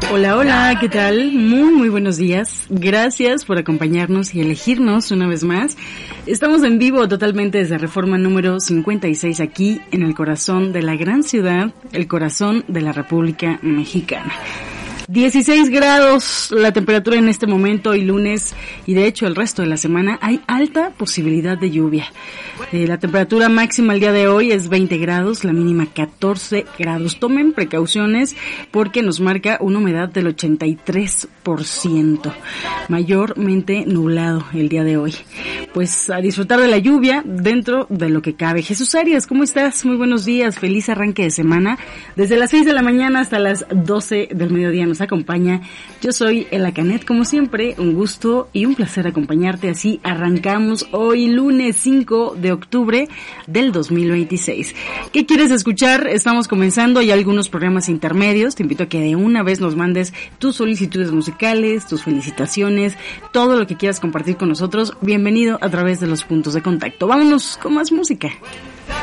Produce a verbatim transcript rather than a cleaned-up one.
Hola, hola, ¿qué tal? Muy, muy buenos días. Gracias por acompañarnos y elegirnos una vez más. Estamos en vivo totalmente desde Reforma número cincuenta y seis aquí en el corazón de la gran ciudad, el corazón de la República Mexicana. dieciséis grados la temperatura en este momento y lunes, y de hecho el resto de la semana hay alta posibilidad de lluvia. Eh, la temperatura máxima el día de hoy es veinte grados, la mínima catorce grados. Tomen precauciones porque nos marca una humedad del ochenta y tres por ciento, mayormente nublado el día de hoy. Pues a disfrutar de la lluvia dentro de lo que cabe. Jesús Arias, ¿cómo estás? Muy buenos días, feliz arranque de semana. Desde las seis de la mañana hasta las doce del mediodía nos acompaña. Yo soy Ela Canet, como siempre, un gusto y un placer acompañarte. Así arrancamos hoy lunes cinco de octubre del dos mil veintiséis. ¿Qué quieres escuchar? Estamos comenzando, hay algunos programas intermedios. Te invito a que de una vez nos mandes tus solicitudes musicales, tus felicitaciones, todo lo que quieras compartir con nosotros. Bienvenido a través de los puntos de contacto. Vámonos con más música.